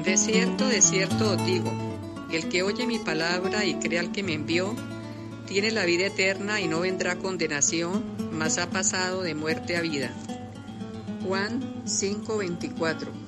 de cierto os digo, el que oye mi palabra y cree al que me envió, tiene la vida eterna y no vendrá condenación, mas ha pasado de muerte a vida. Juan 5:24.